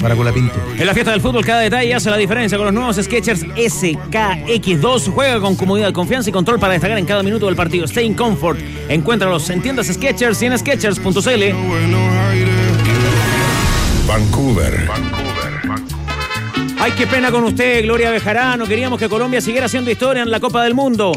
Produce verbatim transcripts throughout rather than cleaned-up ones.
para Colapinto. En la fiesta del fútbol cada detalle hace la diferencia con los nuevos Skechers S K X dos. Juega con comodidad, confianza y control para destacar en cada minuto del partido. Stay in comfort. Encuéntralos en tiendas Skechers y en skechers punto c l. Vancouver. Ay, qué pena con usted, Gloria Bejarano. Queríamos que Colombia siguiera haciendo historia en la Copa del Mundo.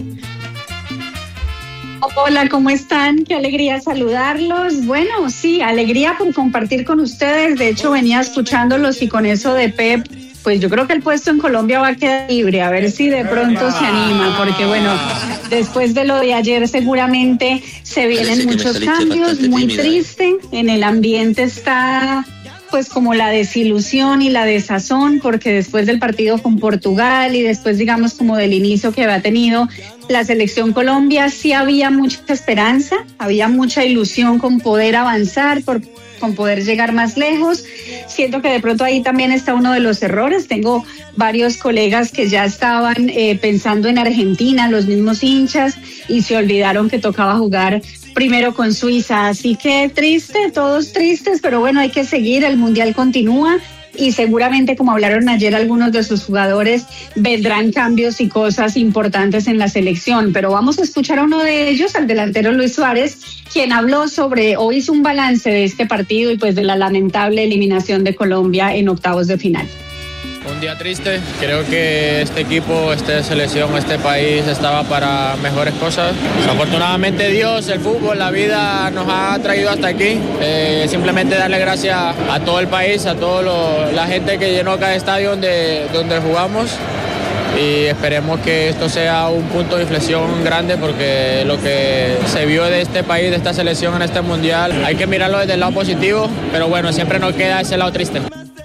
Hola, ¿cómo están? Qué alegría saludarlos. Bueno, sí, alegría por compartir con ustedes. De hecho, venía escuchándolos y con eso de Pep, pues yo creo que el puesto en Colombia va a quedar libre. A ver si de pronto se anima, porque bueno, después de lo de ayer seguramente se vienen muchos cambios. Muy triste, en el ambiente está pues como la desilusión y la desazón, porque después del partido con Portugal y después digamos como del inicio que había tenido la selección Colombia, sí había mucha esperanza, había mucha ilusión con poder avanzar, por, con poder llegar más lejos. Siento que de pronto ahí también está uno de los errores. Tengo varios colegas que ya estaban eh, pensando en Argentina, los mismos hinchas, y se olvidaron que tocaba jugar primero con Suiza, así que triste, todos tristes, pero bueno, hay que seguir, el Mundial continúa y seguramente, como hablaron ayer algunos de sus jugadores, vendrán cambios y cosas importantes en la selección, pero vamos a escuchar a uno de ellos, al delantero Luis Suárez, quien habló sobre, o hizo un balance de este partido y pues de la lamentable eliminación de Colombia en octavos de final. Un día triste, creo que este equipo, esta selección, este país estaba para mejores cosas. Afortunadamente Dios, el fútbol, la vida nos ha traído hasta aquí. Eh, simplemente darle gracias a todo el país, a toda la gente que llenó cada estadio donde, donde jugamos. Y esperemos que esto sea un punto de inflexión grande, porque lo que se vio de este país, de esta selección en este mundial, hay que mirarlo desde el lado positivo, pero bueno, siempre nos queda ese lado triste.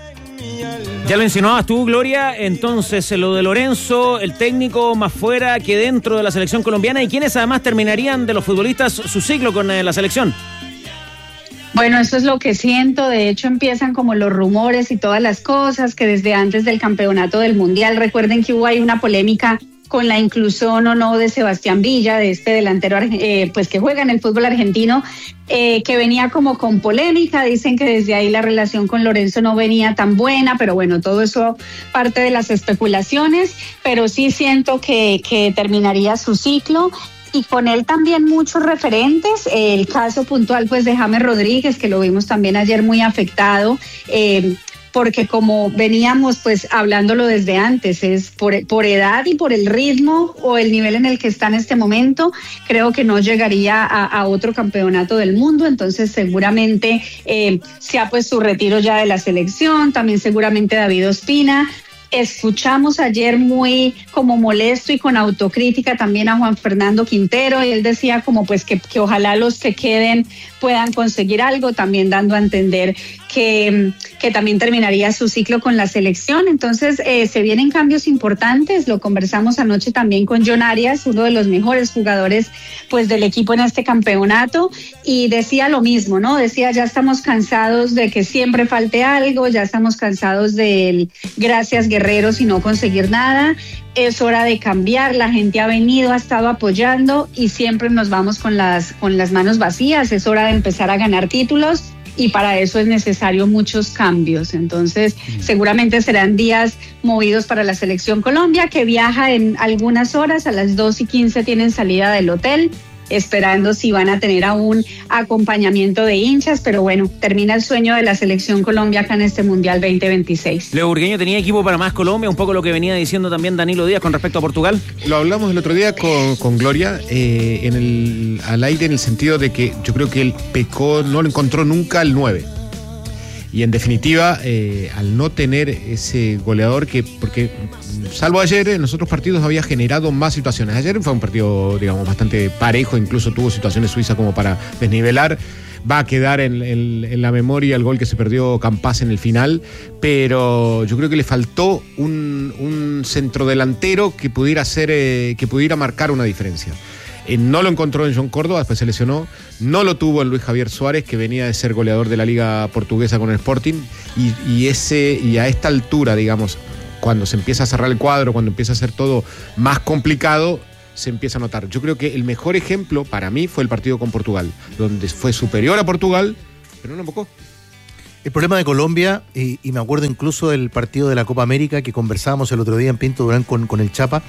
Ya lo insinuabas tú, Gloria, entonces lo de Lorenzo, el técnico más fuera que dentro de la selección colombiana, y quienes además terminarían de los futbolistas su ciclo con eh, la selección. Bueno, eso es lo que siento. De hecho, empiezan como los rumores y todas las cosas que desde antes del campeonato del Mundial, recuerden que hubo ahí una polémica con la inclusión o no de Sebastián Villa, de este delantero eh, pues que juega en el fútbol argentino, eh, que venía como con polémica. Dicen que desde ahí la relación con Lorenzo no venía tan buena, pero bueno, todo eso parte de las especulaciones, pero sí siento que, que terminaría su ciclo. Y con él también muchos referentes, el caso puntual pues de James Rodríguez, que lo vimos también ayer muy afectado, eh, porque como veníamos pues hablándolo desde antes, es por, por edad y por el ritmo o el nivel en el que está en este momento, creo que no llegaría a, a otro campeonato del mundo. Entonces seguramente eh, sea pues su retiro ya de la selección, también seguramente David Ospina. Escuchamos ayer muy como molesto y con autocrítica también a Juan Fernando Quintero, y él decía como pues que, que ojalá los que queden puedan conseguir algo, también dando a entender que, que también terminaría su ciclo con la selección. Entonces eh, se vienen cambios importantes, lo conversamos anoche también con John Arias, uno de los mejores jugadores pues del equipo en este campeonato, y decía lo mismo, ¿no? Decía, ya estamos cansados de que siempre falte algo, ya estamos cansados del gracias guerreros y no conseguir nada. Es hora de cambiar, la gente ha venido, ha estado apoyando y siempre nos vamos con las, con las manos vacías. Es hora de empezar a ganar títulos y para eso es necesario muchos cambios. Entonces, mm. seguramente serán días movidos para la selección Colombia, que viaja en algunas horas, a las dos y quince tienen salida del hotel, esperando si van a tener aún acompañamiento de hinchas, pero bueno, termina el sueño de la selección Colombia acá en este Mundial veinte veintiséis. Leo Burgueño, ¿tenía equipo para más Colombia? Un poco lo que venía diciendo también Danilo Díaz con respecto a Portugal. Lo hablamos el otro día con, con Gloria, eh, en el, al aire, en el sentido de que yo creo que él pecó, no lo encontró nunca el nueve. Y en definitiva, eh, al no tener ese goleador que, porque salvo ayer, en los otros partidos había generado más situaciones. Ayer fue un partido, digamos, bastante parejo, incluso tuvo situaciones Suiza como para desnivelar. Va a quedar en, en, en la memoria el gol que se perdió Campás en el final, pero yo creo que le faltó un, un centrodelantero que pudiera hacer, eh, que pudiera marcar una diferencia. Eh, no lo encontró en John Córdoba, después se lesionó. No lo tuvo en Luis Javier Suárez, que venía de ser goleador de la Liga Portuguesa con el Sporting. Y, y, ese, y a esta altura, digamos, cuando se empieza a cerrar el cuadro, cuando empieza a ser todo más complicado, se empieza a notar. Yo creo que el mejor ejemplo para mí fue el partido con Portugal, donde fue superior a Portugal, pero no embocó. El problema de Colombia, y, y me acuerdo incluso del partido de la Copa América que conversábamos el otro día en Pinto Durán con, con el Chapa,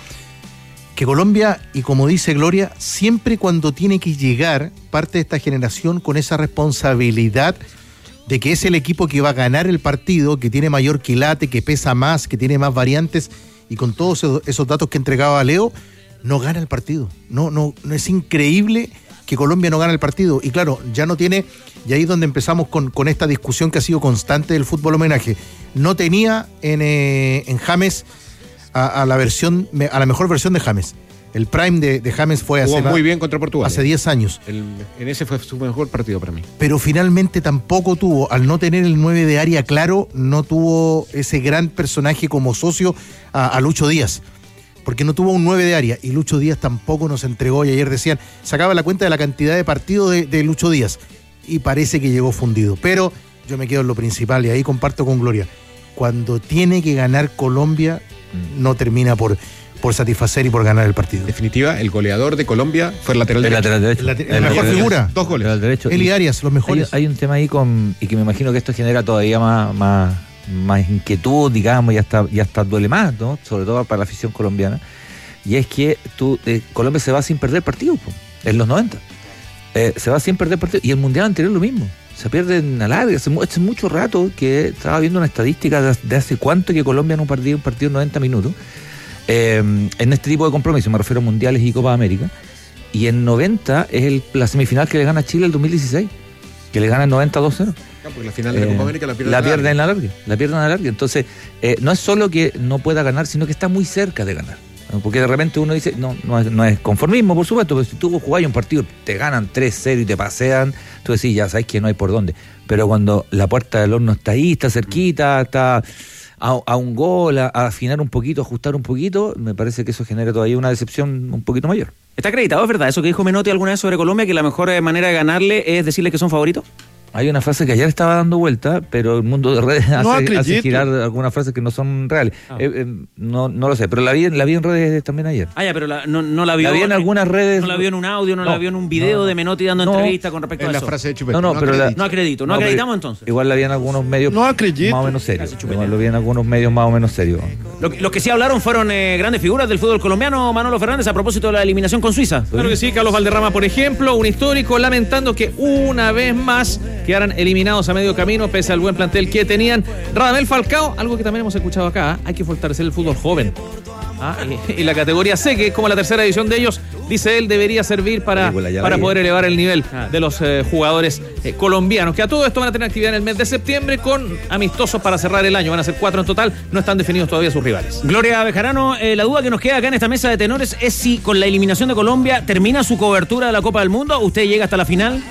que Colombia, y como dice Gloria, siempre cuando tiene que llegar, parte de esta generación con esa responsabilidad de que es el equipo que va a ganar el partido, que tiene mayor quilate, que pesa más, que tiene más variantes, y con todos esos, esos datos que entregaba Leo, no gana el partido. No, no, no es increíble que Colombia no gana el partido. Y claro, ya no tiene, y ahí es donde empezamos con, con esta discusión que ha sido constante del fútbol homenaje. No tenía en, eh, en James a, a la versión, a la mejor versión de James. El prime de, de James fue Jugó hace muy bien contra Portugal. Hace diez años. El, en ese fue su mejor partido para mí. Pero finalmente tampoco tuvo, al no tener el nueve de área claro, no tuvo ese gran personaje como socio a, a Lucho Díaz. Porque no tuvo un nueve de área y Lucho Díaz tampoco nos entregó, y ayer decían, sacaba la cuenta de la cantidad de partidos de, de Lucho Díaz y parece que llegó fundido. Pero yo me quedo en lo principal y ahí comparto con Gloria. Cuando tiene que ganar Colombia, no termina por, por satisfacer y por ganar el partido. En definitiva, el goleador de Colombia fue el lateral el derecho. Lateral derecho. El, late- el la mejor derecho. figura. Dos goles. El derecho. Eli Arias, los mejores. Hay, hay un tema ahí con, y que me imagino que esto genera todavía más, más, más inquietud, digamos, y hasta, y hasta duele más, ¿no? Sobre todo para la afición colombiana. Y es que tú, eh, Colombia se va sin perder partidos, po, en los noventa. Eh, se va sin perder partidos. Y el Mundial anterior lo mismo. Se pierde en la larga. Hace, hace mucho rato que estaba viendo una estadística de, de hace cuánto que Colombia no perdía un partido en noventa minutos. Eh, en este tipo de compromisos, me refiero a Mundiales y Copa América. Y en noventa es el, la semifinal que le gana a Chile el dos mil dieciséis. Que le gana en noventa dos cero. No, porque la final de la Copa América la pierde, la pierde en la larga. La pierde en la larga. Entonces, eh, no es solo que no pueda ganar, sino que está muy cerca de ganar. Porque de repente uno dice, no, no es, no es conformismo, por supuesto, pero si tú jugás un partido, te ganan tres cero y te pasean, tú decís, ya sabes que no hay por dónde. Pero cuando la puerta del horno está ahí, está cerquita, está a, a un gol, a, a afinar un poquito, ajustar un poquito, me parece que eso genera todavía una decepción un poquito mayor. ¿Está acreditado, es verdad, eso que dijo Menotti alguna vez sobre Colombia, que la mejor manera de ganarle es decirle que son favoritos? Hay una frase que ayer estaba dando vuelta, pero el mundo de redes no hace, hace girar algunas frases que no son reales. Ah. Eh, eh, no, no lo sé, pero la vi, la vi en redes también ayer. Ah, ya, pero la, no, no la vio. La vi en algunas redes. No la vio en un audio, no, no la vio en un video no, de Menotti dando no, entrevista con respecto a la eso. Frase de Chupete. No, no, no pero acredito. La, no acredito. ¿No, no acreditamos entonces? Igual la vi en algunos medios no acredito. más o menos serios. Igual lo vi en algunos medios más o menos serios. Los lo que sí hablaron fueron eh, grandes figuras del fútbol colombiano, Manolo Fernández, a propósito de la eliminación con Suiza. Claro que sí, Carlos Valderrama, por ejemplo, un histórico lamentando que una vez más quedaran eliminados a medio camino pese al buen plantel que tenían. Radamel Falcao, algo que también hemos escuchado acá, hay que fortalecer el fútbol joven. Ah, y, y la categoría C, que como la tercera edición de ellos, dice él, debería servir para, para poder elevar el nivel de los eh, jugadores eh, colombianos, que a todo esto van a tener actividad en el mes de septiembre con amistosos para cerrar el año. Van a ser cuatro en total, no están definidos todavía sus rivales. Gloria Bejarano, eh, la duda que nos queda acá en esta mesa de tenores es si con la eliminación de Colombia termina su cobertura de la Copa del Mundo, ¿usted llega hasta la final?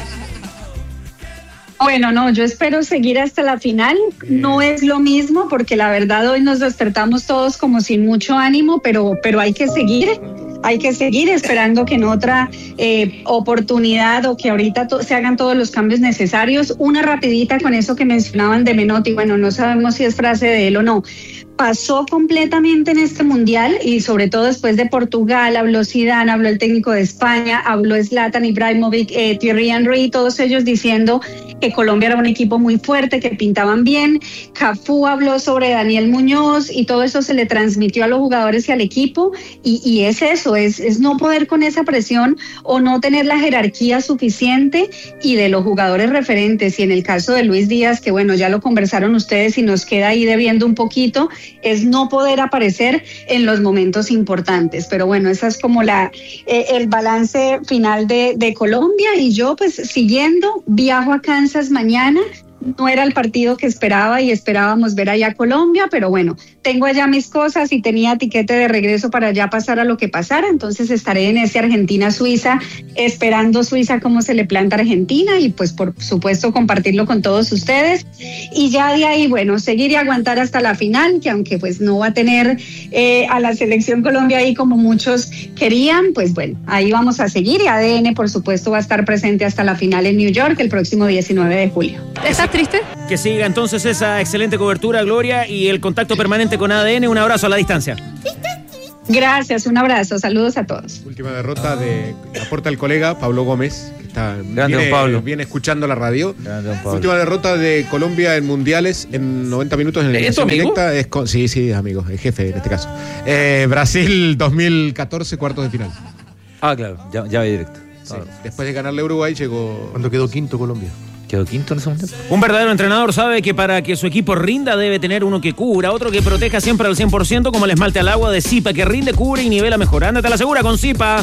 Bueno, no, yo espero seguir hasta la final. No es lo mismo porque la verdad hoy nos despertamos todos como sin mucho ánimo, pero, pero hay que seguir. Hay que seguir esperando que en otra eh, oportunidad o que ahorita to- se hagan todos los cambios necesarios. Una rapidita con eso que mencionaban de Menotti. Bueno, no sabemos si es frase de él o no. Pasó completamente en este mundial y sobre todo después de Portugal, habló Zidane, habló el técnico de España, habló Zlatan Ibrahimovic, eh, Thierry Henry, todos ellos diciendo que Colombia era un equipo muy fuerte, que pintaban bien. Cafú habló sobre Daniel Muñoz y todo eso se le transmitió a los jugadores y al equipo y, y es eso, es, es no poder con esa presión o no tener la jerarquía suficiente y de los jugadores referentes. Y en el caso de Luis Díaz, que bueno, ya lo conversaron ustedes y nos queda ahí debiendo un poquito, es no poder aparecer en los momentos importantes. Pero bueno, esa es como la eh, el balance final de, de Colombia y yo pues siguiendo, viajo a Kansas mañana. No era el partido que esperaba y esperábamos ver allá a Colombia, pero bueno, tengo allá mis cosas y tenía tiquete de regreso para ya pasar a lo que pasara, entonces estaré en ese Argentina-Suiza, esperando Suiza cómo se le planta a Argentina y pues por supuesto compartirlo con todos ustedes. Y ya de ahí, bueno, seguir y aguantar hasta la final, que aunque pues no va a tener eh, a la selección Colombia ahí como muchos querían, pues bueno, ahí vamos a seguir y A D N por supuesto va a estar presente hasta la final en New York el próximo diecinueve de julio. ¿Estás triste? Que siga entonces esa excelente cobertura, Gloria, y el contacto permanente con A D N. Un abrazo a la distancia. ¿Estás triste? Gracias, un abrazo, saludos a todos. Última derrota de aporta el colega Pablo Gómez, que está Grande, viene, don Pablo. viene escuchando la radio. Grande, don Pablo. Última derrota de Colombia en mundiales en noventa minutos en ¿Es tu eliminación amigo? directa. Es con, sí, sí, amigo, el jefe en este caso. Eh, Brasil dos mil catorce, cuartos de final. Ah, claro, ya, ya va directo. Sí. Después de ganarle a Uruguay llegó. Cuando quedó quinto Colombia. Quedó quinto en ese momento. Un verdadero entrenador sabe que para que su equipo rinda debe tener uno que cubra, otro que proteja siempre al cien por ciento, como el esmalte al agua de Zipa, que rinde, cubre y nivela mejor. Ándate a la segura con Zipa.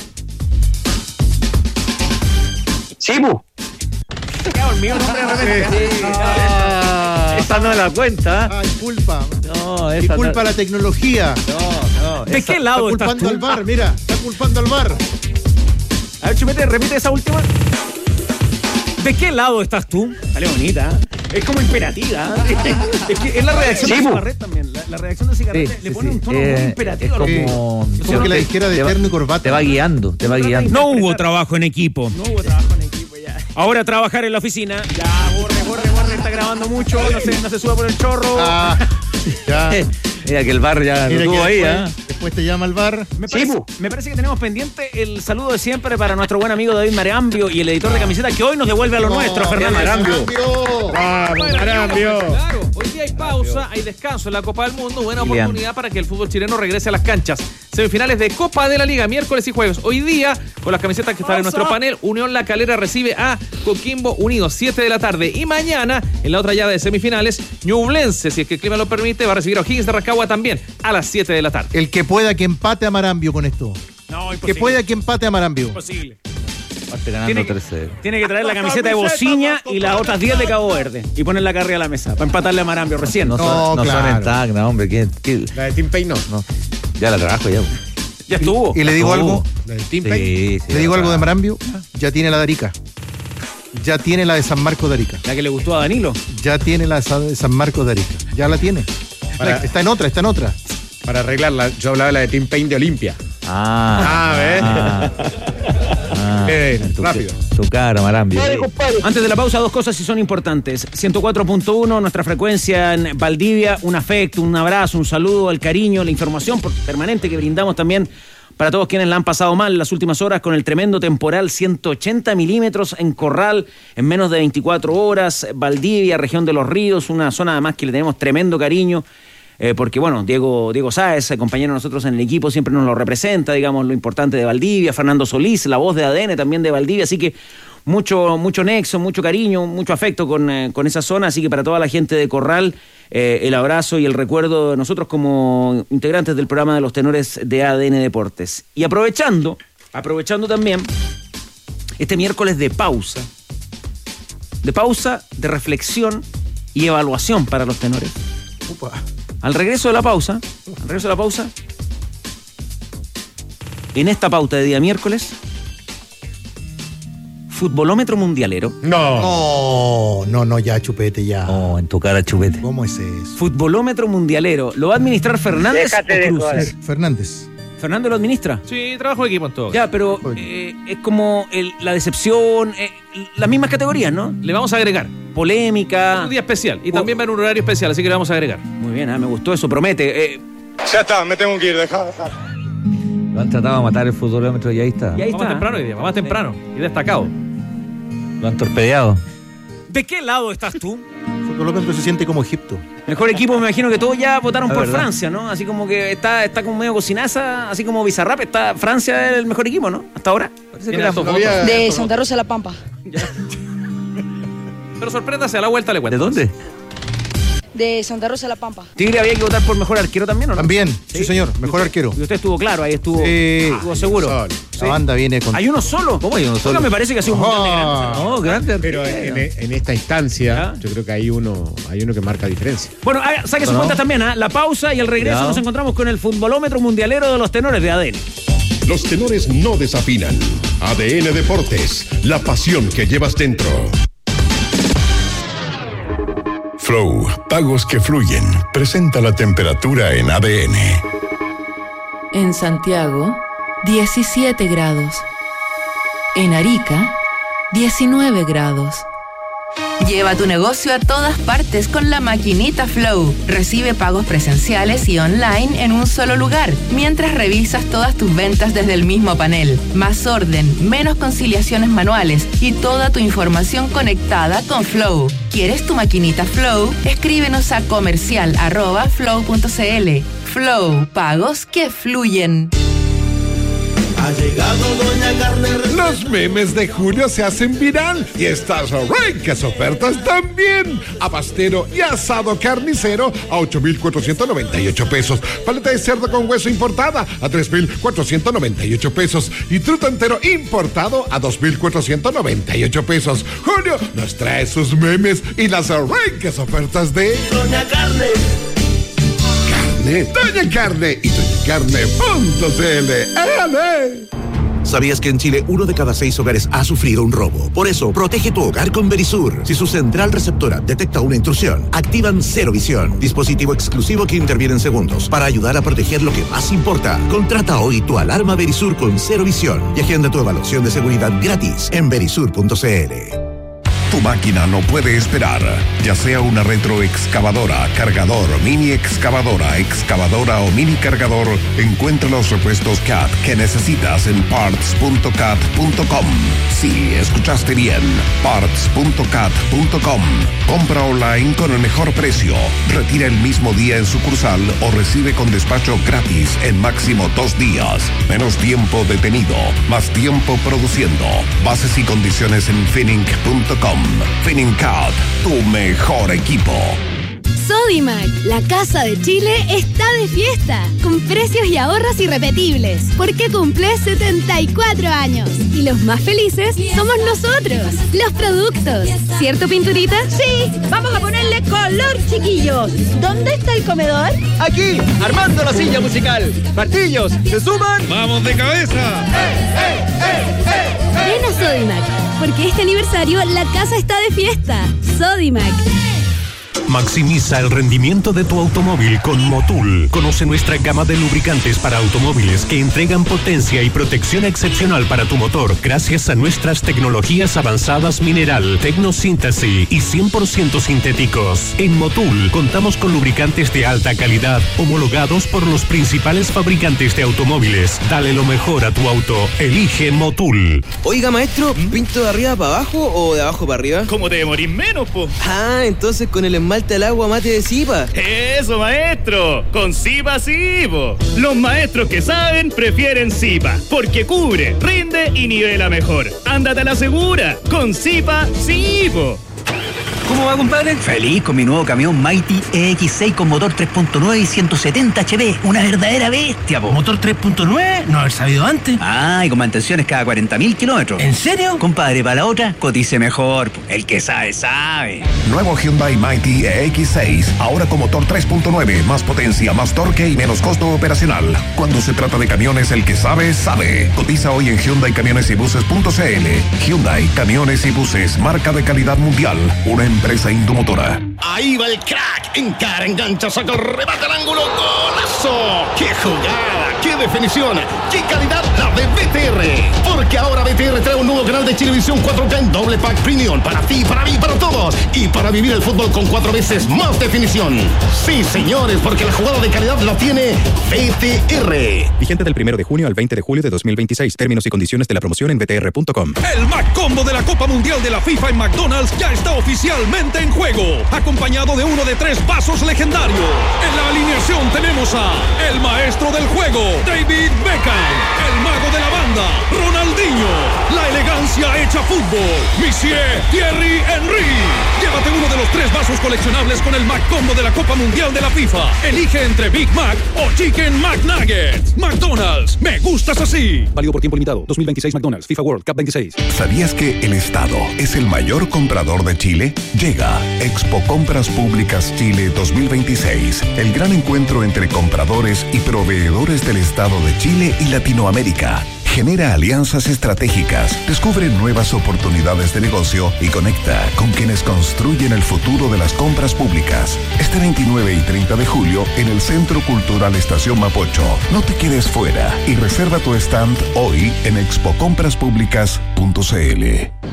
Sibu. Esa no es la cuenta. Ah, disculpa. No, esa Disculpa no. la tecnología. No, no. ¿De esa- qué lado Está estás culpando tú? al bar, mira. Está culpando al bar. A ver, Chupete, repite esa última. ¿De qué lado estás tú? Sale bonita. ¿eh? Es como imperativa. ¿eh? Es que es la reacción Sí, de bu. Cigarret también. La, la reacción de Cigarret Sí, le sí, pone sí. un tono Eh, muy imperativo. es a los- como, Es como que la dijera de te va- terno y corbata. Te va guiando, te va guiando. No hubo trabajo en equipo. No hubo trabajo en equipo ya. Ahora trabajar en la oficina. Ya, borre, borre, borre. Está grabando mucho. No se, no se suba por el chorro. Ah, ya. Mira que el bar ya Mira lo que tuvo ahí, después, ¿ah? después te llama al bar. Me parece, me parece que tenemos pendiente el saludo de siempre para nuestro buen amigo David Marambio y el editor de camiseta que hoy nos devuelve a lo nuestro, Fernando Marambio. ¡Vamos, Marambio! Claro, hoy día hay pausa, hay descanso en la Copa del Mundo, buena Bien. oportunidad para que el fútbol chileno regrese a las canchas. Semifinales de Copa de la Liga, miércoles y jueves. Hoy día, con las camisetas que están en nuestro panel, Unión La Calera recibe a Coquimbo Unido, siete de la tarde. Y mañana, en la otra llave de semifinales, Ñublense, si es que el clima lo permite, va a recibir a O'Higgins de Rancagua también a las siete de la tarde. El que pueda que empate a Marambio con esto. No, Que pueda que empate a Marambio. Imposible. Parte ganando Tiene que- tres cero. Tiene que traer la camiseta de Bociña y las otras diez de Cabo Verde y poner la carrera a la mesa para empatarle a Marambio recién. No, No, son, no claro. son en Tacna, hombre. ¿qué, qué? La de Team Payne no. No. Ya la trabajo ya. Ya estuvo. Y le digo No. algo, La de Team Payne. Sí, sí, le digo la algo de trabajo. Marambio. Ya tiene la de Arica. Ya tiene la de San Marcos de Arica. La que le gustó a Danilo. Ya tiene la de San- de San Marcos de Arica. Ya la tiene. Para- Está en otra, está en otra. Para arreglarla, yo hablaba de la de Team Payne de Olimpia. Ah, Ah, ¿ves? ah, ah. Eh, tu, rápido. Tu cara, Marambio. Antes de la pausa, dos cosas sí son importantes. ciento cuatro punto uno, nuestra frecuencia en Valdivia, un afecto, un abrazo, un saludo, el cariño, la información por- permanente que brindamos también para todos quienes la han pasado mal en las últimas horas con el tremendo temporal, ciento ochenta milímetros en Corral en menos de veinticuatro horas. Valdivia, región de los ríos, una zona además que le tenemos tremendo cariño. Eh, porque bueno, Diego, Diego Sáez, eh, compañero de nosotros en el equipo, siempre nos lo representa, digamos, lo importante de Valdivia, Fernando Solís, la voz de A D N también de Valdivia, así que mucho, mucho nexo, mucho cariño, mucho afecto con, eh, con esa zona, así que para toda la gente de Corral, eh, el abrazo y el recuerdo de nosotros como integrantes del programa de los tenores de A D N Deportes. Y aprovechando, aprovechando también este miércoles de pausa, de pausa, de reflexión y evaluación para los tenores. Upa. Al regreso de la pausa, al regreso de la pausa, en esta pauta de día miércoles, futbolómetro mundialero. No. No, no, no, ya, chupete, ya. Oh, en tu cara, chupete. ¿Cómo es eso? Futbolómetro mundialero. ¿Lo va a administrar Fernández Déjate o de Cruces? joder. Fernández. ¿Fernando lo administra? Sí, trabajo de equipo en todo. Ya, pero eh, es como el- la decepción, eh, las mismas categorías, ¿no? Le vamos a agregar Polémica. un día especial y Oh. también va en un horario especial, así que le vamos a agregar. Muy bien, ah, me gustó eso, promete. Eh, Ya está, me tengo que ir, deja, deja. Lo han tratado de matar el futbolómetro y ahí está. y ahí Va más está. temprano hoy día, va más temprano y destacado. Lo han torpedeado. ¿De qué lado estás tú? Futbolómetro se siente como Egipto. Mejor equipo, me imagino que todos ya votaron La por verdad. Francia, ¿no? Así como que está, está como medio cocinaza, así como Bizarrap, está Francia es el mejor equipo, ¿no? Hasta ahora. Parece que Tiene la hartos todavía- votos. De Santa Rosa de la Pampa. Pero sorpréndase, a la vuelta le ¿De cuento. dónde? De Santa Rosa de la Pampa. Tigre había que votar por mejor arquero también, ¿o no? También, sí, señor, mejor arquero. Y usted estuvo claro, ahí estuvo, Sí. estuvo seguro. Solo. La banda viene con. ¿Hay uno solo? ¿Cómo hay uno solo? Oiga, me parece que ha sido un mundial de grandes. Ah. No, grande. Pero en, en esta instancia, ¿Ya? yo creo que hay uno, hay uno que marca diferencia. Bueno, haga- saque sus ¿No? cuentas también, ¿ah? La pausa y el regreso Cuidado. nos encontramos con el futbolómetro mundialero de los tenores de A D N. Los tenores no desafinan. A D N Deportes, la pasión que llevas dentro. Flow, pagos que fluyen. Presenta la temperatura en A D N. En Santiago, diecisiete grados. En Arica, diecinueve grados. Lleva tu negocio a todas partes con la maquinita Flow. Recibe pagos presenciales y online en un solo lugar, mientras revisas todas tus ventas desde el mismo panel. Más orden, menos conciliaciones manuales y toda tu información conectada con Flow. ¿Quieres tu maquinita Flow? Escríbenos a comercial arroba flow punto cl. Flow, pagos que fluyen. Ha llegado Doña Carne. Los memes de julio se hacen viral y estas ricas ofertas también. Abastero y asado carnicero a ocho mil cuatrocientos noventa y ocho pesos. Paleta de cerdo con hueso importada a tres mil cuatrocientos noventa y ocho pesos. Y truto entero importado a dos mil cuatrocientos noventa y ocho pesos. Julio nos trae sus memes y las ricas ofertas de Doña Carne. Doña Carne y doña carne punto cl. ¡Ale! ¿Sabías que en Chile uno de cada seis hogares ha sufrido un robo? Por eso, protege tu hogar con Verisur. Si su central receptora detecta una intrusión, activan Cero Visión, dispositivo exclusivo que interviene en segundos para ayudar a proteger lo que más importa. Contrata hoy tu alarma Verisur con Cero Visión y agenda tu evaluación de seguridad gratis en verisur punto cl. Tu máquina no puede esperar, ya sea una retroexcavadora, cargador, mini excavadora, excavadora o mini cargador, encuentra los repuestos C A T que necesitas en parts punto cat punto com. Sí, escuchaste bien, parts punto cat punto com. Compra online con el mejor precio, retira el mismo día en sucursal o recibe con despacho gratis en máximo dos días. Menos tiempo detenido, más tiempo produciendo. Bases y condiciones en finning punto com. Finincat, tu mejor equipo. Sodimac, la casa de Chile, está de fiesta, con precios y ahorros irrepetibles, porque cumple setenta y cuatro años. Y los más felices somos nosotros, los productos. ¿Cierto, Pinturita? Sí, vamos a ponerle color, chiquillos. ¿Dónde está el comedor? Aquí, armando la silla musical. Martillos, ¿se suman? ¡Vamos de cabeza! ¡Eh, eh, eh, eh! Ven a Sodimac, porque este aniversario la casa está de fiesta. Sodimac. Maximiza el rendimiento de tu automóvil con Motul. Conoce nuestra gama de lubricantes para automóviles que entregan potencia y protección excepcional para tu motor gracias a nuestras tecnologías avanzadas mineral, tecnosíntesis y cien por ciento sintéticos. En Motul contamos con lubricantes de alta calidad homologados por los principales fabricantes de automóviles. Dale lo mejor a tu auto. Elige Motul. Oiga, maestro, ¿pinto de arriba para abajo o de abajo para arriba? ¿Cómo te demorís menos, po? Ah, entonces con el esmalte al agua mate de Zipa. Eso, maestro, con Zipa sí, po. Los maestros que saben prefieren Zipa, porque cubre, rinde y nivela mejor. Ándate a la segura, con Zipa sí, po. ¿Cómo va, compadre? Feliz con mi nuevo camión Mighty E X seis con motor tres punto nueve y ciento setenta horsepower. Una verdadera bestia, po. ¿Motor tres punto nueve? No haber sabido antes. Ah, y con mantenciones cada cuarenta mil kilómetros. ¿En serio? Compadre, para la otra, cotice mejor, po. El que sabe, sabe. Nuevo Hyundai Mighty E X seis, ahora con motor tres punto nueve, más potencia, más torque y menos costo operacional. Cuando se trata de camiones, el que sabe, sabe. Cotiza hoy en hyundai camiones y buses punto cl. Hyundai Camiones y Buses, marca de calidad mundial. Una empresa Indomotora. Ahí va el crack. Encara, engancha, saca el remate al ángulo. ¡Golazo! ¡Qué jugada! ¡Qué definición! ¡Qué calidad la de B T R! Porque ahora B T R trae un nuevo canal de Chilevisión cuatro K en doble pack premium. Para ti, para mí, para todos. Y para vivir el fútbol con cuatro veces más definición. Sí, señores, porque la jugada de calidad la tiene B T R. Vigente del primero de junio al veinte de julio de dos mil veintiséis. Términos y condiciones de la promoción en b t r punto com. El McCombo de la Copa Mundial de la FIFA en McDonald's ya está oficialmente en juego, acompañado de uno de tres vasos legendarios. En la alineación tenemos a el maestro del juego, David Beckham, el mago de la banda, Ronaldinho, la elegancia hecha fútbol, Monsieur Thierry Henry. Llévate uno de los tres vasos coleccionables con el McCombo de la Copa Mundial de la FIFA. Elige entre Big Mac o Chicken McNuggets. McDonald's, me gustas así. Válido por tiempo limitado. dos mil veintiséis McDonald's, FIFA World Cup veintiséis. ¿Sabías que el Estado es el mayor comprador de Chile? Llega Expo Compras Públicas Chile dos mil veintiséis, el gran encuentro entre compradores y proveedores del Estado de Chile y Latinoamérica. Genera alianzas estratégicas, descubre nuevas oportunidades de negocio y conecta con quienes construyen el futuro de las compras públicas. Este veintinueve y treinta de julio en el Centro Cultural Estación Mapocho. No te quedes fuera y reserva tu stand hoy en expo compras públicas punto cl.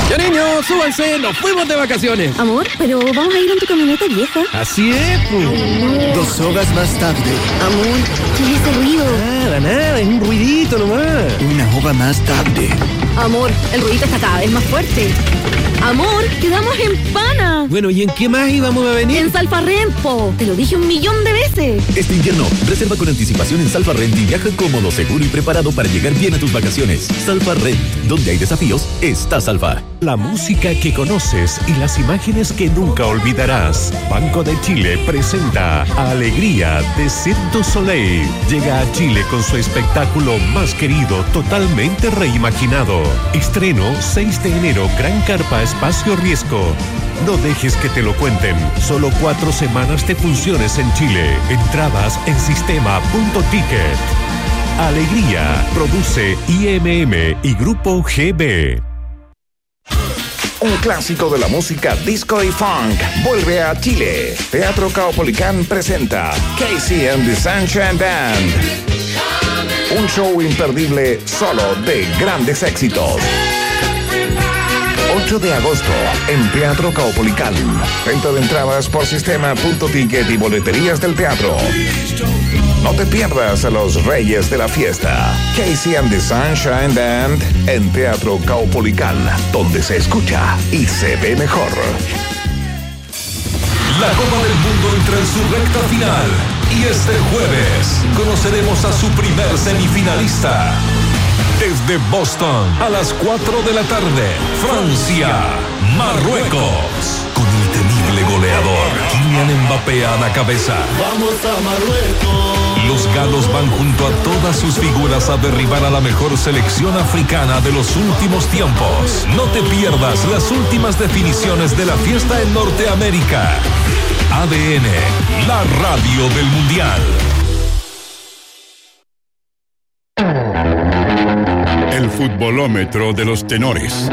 Ya niños, súbanse, nos fuimos de vacaciones. Amor, pero vamos a ir en tu camioneta vieja. Así es, pues. Dos horas más tarde. Amor, ¿qué es ese ruido? Nada, nada, es un ruidito nomás. Una hora más tarde. Amor, el ruidito está cada vez más fuerte. Amor, quedamos en Pana. Bueno, ¿y en qué más íbamos a venir? En Salfarrempo. Te lo dije un millón de veces. Este invierno, reserva con anticipación en Salfa Rent y viaja cómodo, seguro y preparado para llegar bien a tus vacaciones. Salfa Rent, donde hay desafíos, está Salfa. La música que conoces y las imágenes que nunca olvidarás. Banco de Chile presenta Alegría de Cirque du Soleil. Llega a Chile con su espectáculo más querido, totalmente reimaginado. Estreno seis de enero, Gran Carpa, Espacio Riesgo. No dejes que te lo cuenten. Solo cuatro semanas de funciones en Chile. Entradas en sistema punto ticket. Alegría. Produce I M M y Grupo G B. Un clásico de la música disco y funk vuelve a Chile. Teatro Caupolicán presenta Casey and the Sunshine Band. Un show imperdible solo de grandes éxitos. ocho de agosto en Teatro Caupolicán. Venta de entradas por sistema punto ticket y boleterías del teatro. No te pierdas a los reyes de la fiesta. Casey and the Sunshine Band en Teatro Caupolicán, donde se escucha y se ve mejor. La Copa del Mundo entra en su recta final y este jueves conoceremos a su primer semifinalista. Desde Boston, a las cuatro de la tarde, Francia, Marruecos. Con el temible goleador, Kylian Mbappé a la cabeza. Vamos a Marruecos. Los galos van junto a todas sus figuras a derribar a la mejor selección africana de los últimos tiempos. No te pierdas las últimas definiciones de la fiesta en Norteamérica. A D N, la radio del Mundial. El futbolómetro de los tenores.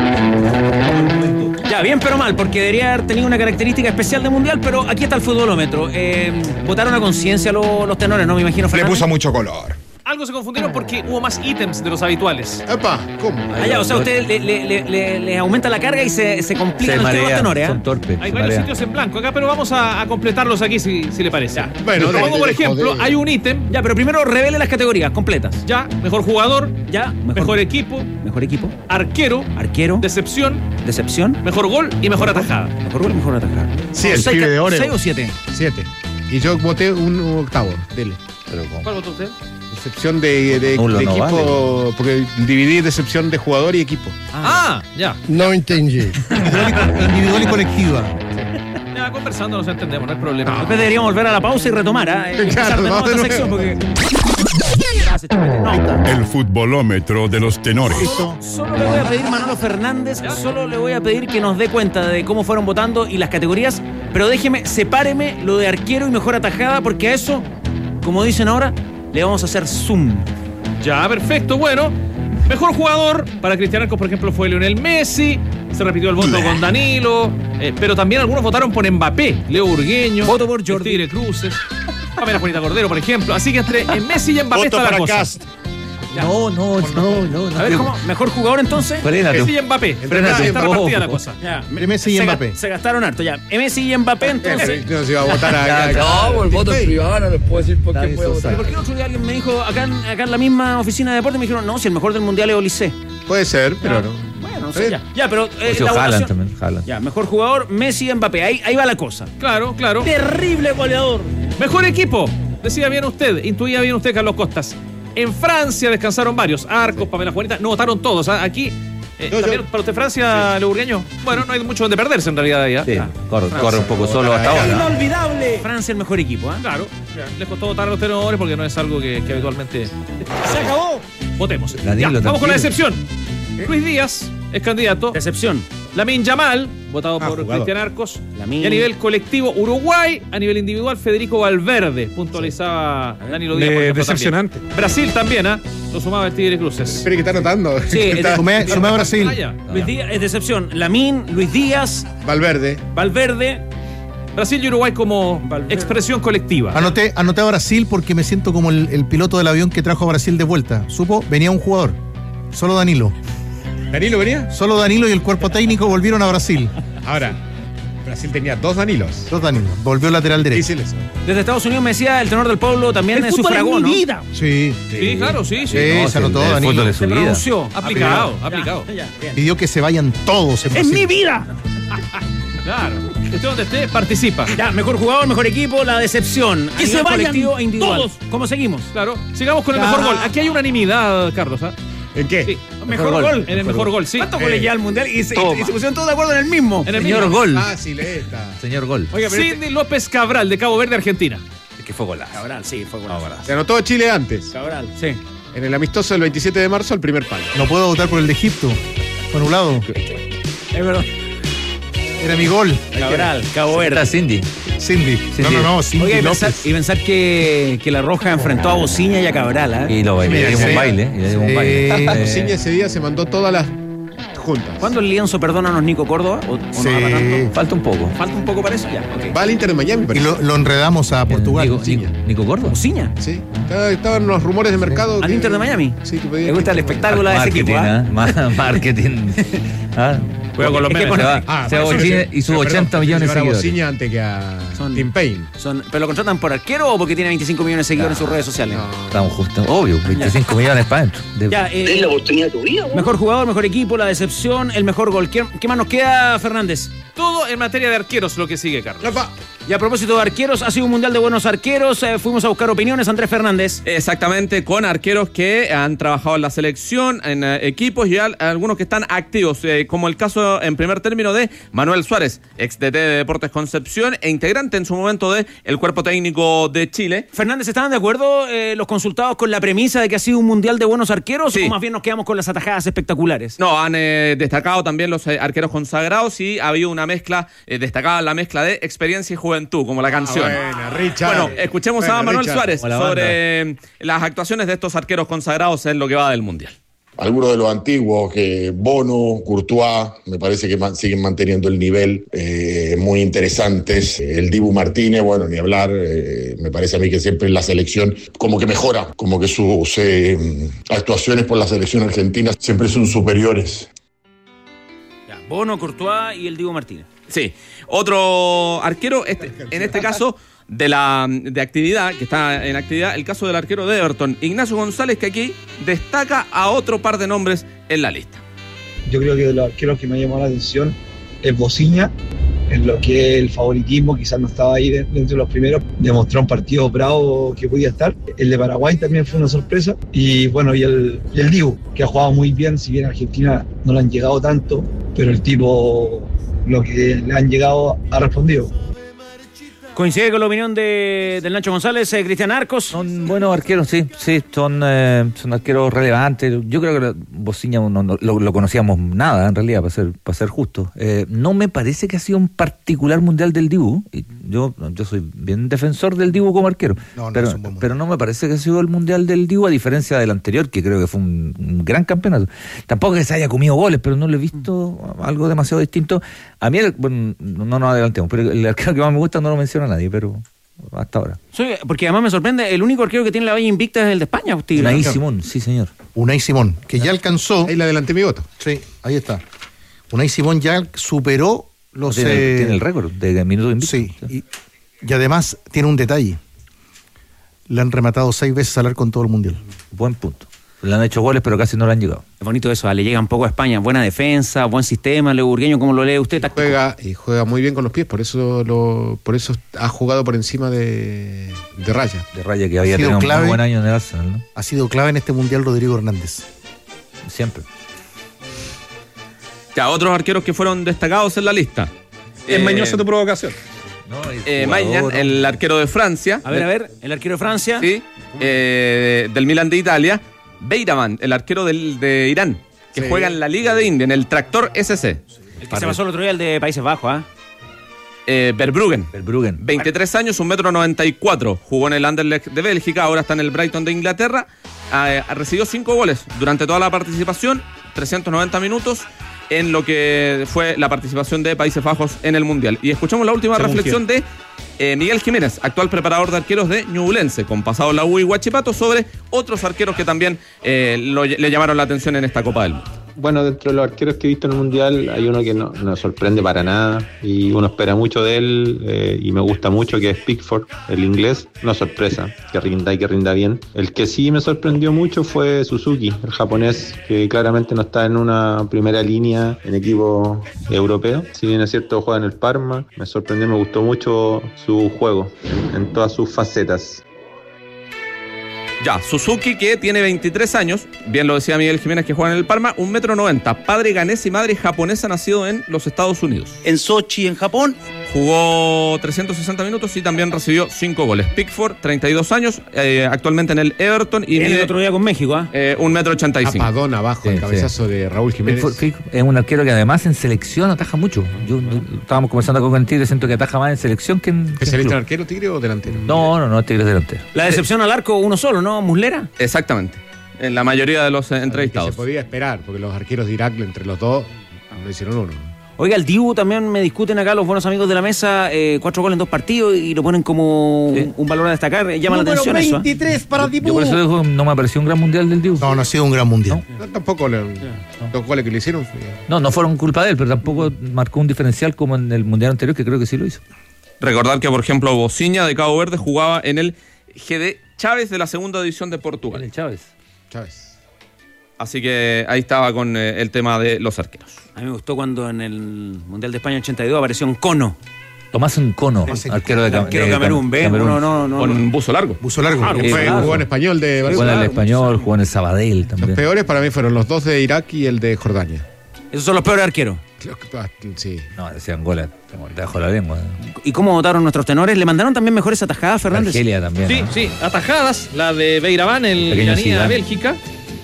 Ya, bien pero mal, porque debería haber tenido una característica especial de mundial, pero aquí está el futbolómetro. Eh, votaron a conciencia los, los tenores, ¿no? Me imagino. Le puso mucho color. Algo se confundieron porque hubo más ítems de los habituales. Epa, ¿cómo? Ah, ya, o sea, usted le, le, le, le, le aumenta la carga y se, se complican Se el tema de los marean, tenores. ¿eh? son torpes. Hay se varios marean. sitios en blanco acá, pero vamos a, a completarlos aquí si, si le parece. Ya. Bueno, Propongo, de- por de- ejemplo, joder. hay un ítem. Ya, pero primero revele las categorías completas. Ya, mejor jugador, Ya, mejor, mejor, equipo, mejor equipo, arquero, arquero, decepción, decepción, mejor gol y mejor atajada. mejor gol, mejor atajada. Sí, el seis, pibe de oro. ¿Seis o siete? Siete. Y yo voté un octavo, dele. ¿Cuál votó usted? Decepción de, de, Nulo, de no equipo, porque dividí decepción de jugador y equipo. Ah, ya. No entendí. Individual y colectiva. Ya, conversando nos entendemos, no hay problema. Después deberíamos volver a la pausa y retomar, ¿ah? ¿eh? Empezar de nuevo vamos de esta sección nuevo. porque... Gracias, Chupete. No. El futbolómetro de los tenores. Solo le voy a pedir, Manolo Fernández, solo le voy a pedir que nos dé cuenta de cómo fueron votando y las categorías, pero déjeme, sepáreme lo de arquero y mejor atajada, porque a eso, como dicen ahora, le vamos a hacer zoom. Ya, perfecto. Bueno, mejor jugador para Cristiano Arcos, por ejemplo, fue Lionel Messi. Se repitió el voto con Danilo. Eh, pero también algunos votaron por Mbappé. Leo Urgueño. Voto por Jordi. Tigre Cruces. Pamela Juanita Cordero, por ejemplo. Así que entre en Messi y Mbappé Voto está la para cosa. Cast. No, no, no, no, no. A ver, ¿cómo? ¿Mejor jugador entonces? Frénate. Messi y Mbappé. Frénate Está, está un repartida poco. la cosa. Ya, Entre Messi y se, Mbappé. ga- se gastaron harto, ya. Messi y Mbappé, entonces. No se iba a votar a. No, el voto es privado, no les puedo decir por qué Nadie puedo se votar. ¿Y por qué el otro día alguien me dijo, acá en, acá en la misma oficina de deporte, me dijeron, no, si el mejor del mundial es Olise? Puede ser, pero no. Bueno, no sé, ya. Ya, pero. eh, O sea, la Haaland votación- también, Haaland. Ya, mejor jugador, Messi y Mbappé. Ahí, ahí va la cosa. Claro, claro. Terrible goleador. Mejor equipo. Decía bien usted, intuía bien usted, Carlos Costas. En Francia descansaron varios. Arcos, Pamela Juanita. No votaron todos. ¿ah? Aquí. eh, Yo, ¿también yo. para usted Francia, Leo Urgueño? Bueno, no hay mucho donde perderse en realidad ahí. ¿ah? Sí, Ah, corre, Francia. corre un poco solo hasta ahora. Inolvidable. Francia el mejor equipo, ¿ah? Claro, les costó votar a los tenores porque no es algo que, que habitualmente Se acabó. votemos. Danilo, Ya, vamos con la tranquilo. decepción. Luis Díaz es candidato. Decepción. Lamin Yamal, votado Ah, por jugador. Cristian Arcos. Lamine. Y a nivel colectivo, Uruguay. A nivel individual, Federico Valverde. Puntualizaba Danilo Díaz. por Le- ejemplo, decepcionante. también. Brasil también, ¿ah? Lo sumaba el Tigre Cruces. Espere que está anotando. Sí, Está- Sumé, sumé a Brasil. Ah, ya. Luis Díaz es decepción. Lamín, Luis Díaz, Valverde. Valverde. Brasil y Uruguay como Valverde. expresión colectiva. Anoté, anoté a Brasil porque me siento como el, el piloto del avión que trajo a Brasil de vuelta. Supo, venía un jugador. Solo Danilo. ¿Danilo venía? Solo Danilo y el cuerpo técnico volvieron a Brasil. Ahora, Brasil tenía dos Danilos. Dos Danilos. Volvió lateral derecho. Difícil eso. Desde Estados Unidos me decía el tenor del pueblo también El es fútbol sufragó, es mi ¿no? vida. Sí. Sí, sí, claro, sí, sí. Sí, No, se anotó el- el Danilo. fútbol es su Se vida. pronunció. Aplicado, Ya, aplicado. ya, bien. Pidió que se vayan todos en Es Brasil. mi vida. Claro. Usted donde esté, participa. Ya, mejor jugador, mejor equipo, la decepción. A Que se nivel vayan colectivo e individual. todos. ¿Cómo seguimos? Claro. Sigamos con el Ya. mejor gol. Aquí hay unanimidad, Carlos. ¿ah? ¿En qué? Sí. Mejor, gol. gol. En el mejor gol, sí. ¿Cuántos Eh, goles ya al mundial? Y se, toma. y se pusieron todos de acuerdo en el mismo. En el Señor mismo. Gol. Fácil esta. Señor Gol. Oiga, pero Cindy López Cabral, de Cabo Verde, Argentina. Que fue golazo. Cabral, sí, fue gol. Se anotó Chile antes. Cabral, sí. En el amistoso del veintisiete de marzo, el primer palo. No puedo votar por el de Egipto. Fue anulado. Es verdad. Era mi gol. Cabral, Cabo Verde. Era Cindy. Cindy. Cindy. No, no, no. Cindy Oiga, y pensar, López. y pensar que, que la Roja enfrentó a Bociña y a Cabral, ¿ah? Y lo bailé. Le dimos Sí. un baile. Y le dimos un Sí. baile. Bociña ese día se mandó todas las juntas. ¿Cuándo el lienzo perdónanos Nico Córdoba? ¿O, o no Sí. va tanto? Falta un poco. ¿Falta un poco para eso? Ya, ok. Va al Inter de Miami, Y parece. lo, lo enredamos a Portugal. Nico, Nico, Nico Gordo. ¿Bociña? Sí. Estaba- Estaban los rumores de mercado. ¿Al que- Inter de Miami? Sí, que podía Me gusta el espectáculo de ese Marketing, equipo, ¿ah? ¿ah? Ma- Marketing. ¿Ah? Juega con los Es que memes. con- Se va, Ah, se va por eso Bocina que- y sus pero, perdón, ochenta millones de llevar a seguidores. Bociña antes que a Son- Tim Payne. Son, ¿Pero lo contratan por arquero o porque tiene veinticinco millones de seguidores en sus redes sociales? Estamos justos. Obvio, veinticinco millones para adentro. De- Ya, eh, la oportunidad de tu vida. mejor jugador, mejor equipo, la decepción, el mejor gol. ¿Qué, qué más nos queda, Fernández? Todo en materia de arqueros, lo que sigue, Carlos. Y a propósito de arqueros, ha sido un mundial de buenos arqueros. Eh, fuimos a buscar opiniones. Andrés Fernández. Exactamente, con arqueros que han trabajado en la selección, en eh, equipos y al- algunos que están activos, eh, como el caso en primer término de Manuel Suárez, ex D T de Deportes Concepción e integrante en su momento de el cuerpo técnico de Chile. Fernández, ¿estaban de acuerdo eh, los consultados con la premisa de que ha sido un mundial de buenos arqueros? Sí. ¿O más bien nos quedamos con las atajadas espectaculares? No, han eh, destacado también los eh, arqueros consagrados y ha habido una mezcla, eh, destacada la mezcla de experiencia y juventud, como la canción. buena, Richard. Bueno, escuchemos Buena, a Manuel Richard. Suárez Como la sobre eh, las actuaciones de estos arqueros consagrados en lo que va del Mundial. Algunos de los antiguos, que Bono, Courtois, me parece que man- siguen manteniendo el nivel, eh, muy interesantes. El Dibu Martínez, bueno, ni hablar, eh, me parece a mí que siempre en la selección como que mejora, como que sus eh, actuaciones por la selección argentina siempre son superiores. Ya, Bono, Courtois y el Diego Martínez. Sí, otro arquero, este, en este caso de la de actividad, que está en actividad, el caso del arquero de Everton, Ignacio González, que aquí destaca a otro par de nombres en la lista. Yo creo que de los arqueros que me ha llamado la atención es Bociña, en lo que es el favoritismo, quizás no estaba ahí de- dentro de los primeros, demostró un partido bravo que podía estar. El de Paraguay también fue una sorpresa. Y bueno, y el, y el Dibu, que ha jugado muy bien, si bien a Argentina no le han llegado tanto, pero el tipo, lo que le han llegado, ha respondido. ¿Coincide con la opinión de, del Nacho González, eh, Cristian Arcos? Son buenos arqueros, sí, sí, son, eh, son arqueros relevantes. Yo creo que Bociña no, no- lo, lo conocíamos nada, en realidad, para ser, para ser justo. Eh, no me parece que ha sido un particular mundial del Dibu. Y Yo, yo soy bien defensor del Dibu como arquero, No, no, pero, es un buen mundial. pero no me parece que ha sido el mundial del Dibu, a diferencia del anterior, que creo que fue un, un gran campeonato. Tampoco que se haya comido goles, pero no le he visto algo demasiado distinto. A mí, el- bueno, no nos adelantemos, pero el arquero que más me gusta no lo menciona nadie, pero hasta ahora. Soy, porque además me sorprende, el único arquero que tiene la valla invicta es el de España. Tigre. Unai Simón, sí señor. Unai Simón, que ya alcanzó. Ahí le adelanté mi voto. Sí, ahí está. Unai Simón ya superó los. Tiene, eh, tiene el récord de minutos invictos. Sí, y, y además tiene un detalle. Le han rematado seis veces al arco en todo el mundial. Buen punto. Le han hecho goles, pero casi no le han llegado. Es bonito eso, le llega un poco a España. Buena defensa, buen sistema, Leo Burgueño, ¿cómo lo lee usted? Táctico. Juega y juega muy bien con los pies, por eso lo, por eso ha jugado por encima de, de Raya. De Raya, que había Ha sido tenido clave. un muy buen año en el Arsenal, ¿no? Ha sido clave en este mundial Rodrigo Hernández. Siempre. Ya, otros arqueros que fueron destacados en la lista. Es Eh, mañosa tu provocación. eh, Maignan, el arquero de Francia. A ver, a ver, el arquero de Francia. Sí, eh, del Milan de Italia. Beiraman, el arquero del, de Irán, que Sí. juega en la Liga de India, en el Tractor S C. El que se pasó el otro día, el de Países Bajos, ¿ah? Eh, Verbruggen. Verbruggen. veintitrés años, un metro noventa y cuatro. Jugó en el Anderlecht de Bélgica, ahora está en el Brighton de Inglaterra. Eh, recibió cinco goles durante toda la participación, trescientos noventa minutos, en lo que fue la participación de Países Bajos en el Mundial. Y escuchamos la última Según reflexión de eh, Miguel Jiménez, actual preparador de arqueros de Ñublense, con pasado en la U y Huachipato, sobre otros arqueros que también eh, lo- le llamaron la atención en esta Copa del Mundo. bueno, dentro de los arqueros que he visto en el Mundial hay uno que no, no me sorprende para nada y uno espera mucho de él eh, y me gusta mucho, que es Pickford, el inglés. No sorpresa, que rinda y que rinda bien. El que sí me sorprendió mucho fue Suzuki, el japonés, que claramente no está en una primera línea en equipo europeo. Si bien es cierto, juega en el Parma, me sorprendió, me gustó mucho su juego en todas sus facetas. Ya, Suzuki, que tiene veintitrés años, bien lo decía Miguel Jiménez, que juega en el Parma, un metro noventa, padre ganés y madre japonesa, nacido en los Estados Unidos. En Sochi, en Japón. Jugó trescientos sesenta minutos y también recibió cinco goles. Pickford, treinta y dos años, eh, actualmente en el Everton. Y el otro día con México, ¿ah? ¿eh? Eh, un metro ochenta y cinco. Apadón abajo, sí, el cabezazo sí. de Raúl Jiménez. Pickford es un arquero que además en selección ataja mucho. Yo, estábamos conversando con el Tigre, siento que ataja más en selección que en. ¿Especialista en arquero, Tigre o delantero? No, no, no, Tigre es delantero. La decepción al arco, uno solo, ¿no? ¿Muslera? Exactamente. En la mayoría de los eh, entrevistados. Se podía esperar, porque los arqueros de Irak, entre los dos, no hicieron uno. Oiga, el Dibu también me discuten acá los buenos amigos de la mesa, eh, cuatro goles en dos partidos y lo ponen como sí. un, un valor a destacar. Llama Número la atención veintitrés eso. Para Dibu. Yo por eso digo, no me pareció un gran mundial del Dibu. No, no ha sido un gran mundial. No, no tampoco le, no. los goles que le hicieron. No, no fueron culpa de él, pero tampoco marcó un diferencial como en el mundial anterior, que creo que sí lo hizo. Recordar que, por ejemplo, Bociña de Cabo Verde jugaba en el G D Chávez de la segunda división de Portugal. El Chávez. Chávez. Así que ahí estaba con eh, el tema de los arqueros. A mí me gustó cuando en el Mundial de España ochenta y dos apareció un cono. Tomás un cono, arquero de, Cam- arquero de Camerún, ¿ves? No, no, no. Con un buzo largo. Buzo largo. Claro, fue, claro. Jugó en español de Jugó en el español, jugó en el Sabadell también. Los peores para mí fueron los dos de Irak y el de Jordania. Esos son los peores arqueros. Sí. No, decían goles, te dejo la lengua. ¿Y cómo votaron nuestros tenores? ¿Le mandaron también mejores atajadas, Fernández? Argelia también. Sí, ¿no? sí, atajadas. La de Beiraban, el iraní de Bélgica.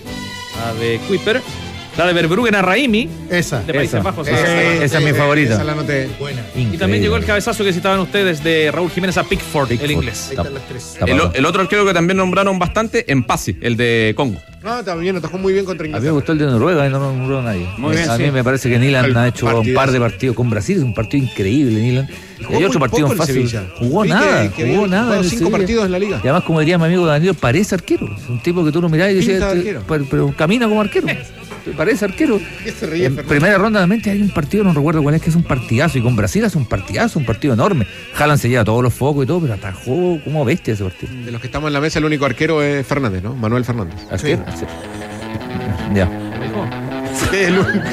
La de Kuiper. La de Verbruggen a Raimi. Esa. De Países esa. Bajos. Esa, esa, esa es mi favorita. Esa la noté. Buena. Y también llegó el cabezazo que citaban ustedes de Raúl Jiménez a Pickford, Pickford. el inglés. Ahí están las tres. El, el otro arquero que también nombraron bastante, Empasi, el de Congo. No, también atajó muy bien contra A mí Inglaterra. me gustó el de Noruega y no lo nombró nadie. Muy bien, a sí. mí me parece que Nilan El ha hecho partidazo. un par de partidos con Brasil, es un partido increíble, Nilan. Y hay otro partido poco en fácil. Sevilla. Jugó Vi que- nada, que jugó había nada. jugado en cinco Sevilla. partidos en la liga. Y además, como diría mi amigo Danilo, parece arquero. Es un tipo que tú lo mirás y Pinta decís, de este- arquero. pero, pero camina como arquero. Parece arquero. ¿Qué se ríe, En Fernando? primera ronda realmente hay un partido, no recuerdo cuál es, que es un partidazo. Y con Brasil hace un partidazo, un partido enorme. Haaland se lleva todos los focos y todo, pero atajó como bestia ese partido. De los que estamos en la mesa, el único arquero es Fernández, ¿no? Manuel Fernández. Arquero. Sí. Ya. El único.